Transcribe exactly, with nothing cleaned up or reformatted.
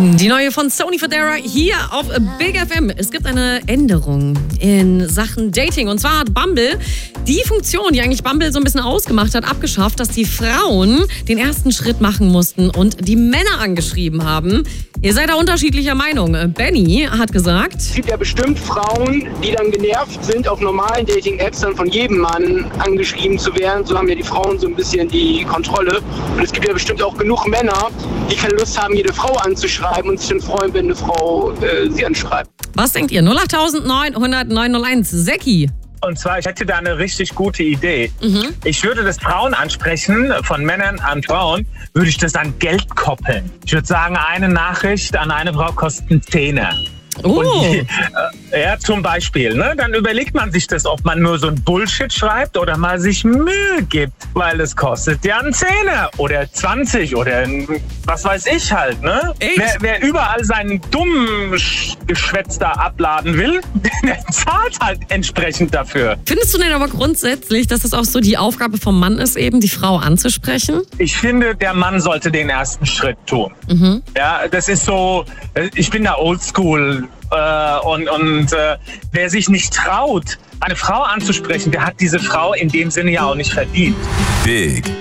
Die neue von Sony Fodera hier auf Big F M. Es gibt eine Änderung in Sachen Dating. Und zwar hat Bumble die Funktion, die eigentlich Bumble so ein bisschen ausgemacht hat, abgeschafft, dass die Frauen den ersten Schritt machen mussten und die Männer angeschrieben haben. Ihr seid da unterschiedlicher Meinung. Benny hat gesagt: Es gibt ja bestimmt Frauen, die dann genervt sind, auf normalen Dating-Apps dann von jedem Mann angeschrieben zu werden. So haben ja die Frauen so ein bisschen die Kontrolle. Und es gibt ja bestimmt auch genug Männer, die keine Lust haben, jede Frau anzuschreiben und sich dann freuen, wenn eine Frau äh, sie anschreibt. Was denkt ihr? null acht neun null null neun null eins. Säcki. Und zwar, ich hätte da eine richtig gute Idee. Mhm. Ich würde das Frauen ansprechen, von Männern an Frauen, würde ich das an Geld koppeln. Ich würde sagen, eine Nachricht an eine Frau kostet einen Zehner. Oh. Und, äh, ja, zum Beispiel, ne? Dann überlegt man sich das, ob man nur so ein Bullshit schreibt oder mal sich Mühe gibt, weil es kostet ja einen Zehner oder zwanzig oder was weiß ich halt, ne? Wer, wer überall seinen dummen Geschwätz da abladen will, der zahlt halt entsprechend dafür. Findest du denn aber grundsätzlich, dass das auch so die Aufgabe vom Mann ist, eben die Frau anzusprechen? Ich finde, der Mann sollte den ersten Schritt tun. Mhm. Ja, das ist so, ich bin da oldschool. Äh, und und äh, wer sich nicht traut, eine Frau anzusprechen, der hat diese Frau in dem Sinne ja auch nicht verdient. Big